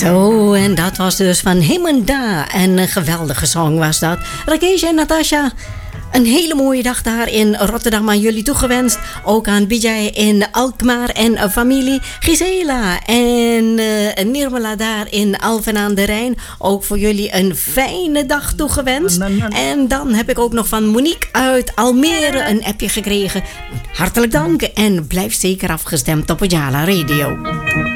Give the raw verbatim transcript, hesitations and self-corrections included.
Zo, en dat was dus van Himenda. En een geweldige song was dat. Rakesh en Natasha, een hele mooie dag daar in Rotterdam aan jullie toegewenst. Ook aan Bijay in Alkmaar en familie. Gisela en uh, Nirmala daar in Alphen aan de Rijn. Ook voor jullie een fijne dag toegewenst. En dan heb ik ook nog van Monique uit Almere een appje gekregen. Hartelijk dank en blijf zeker afgestemd op Jala Radio.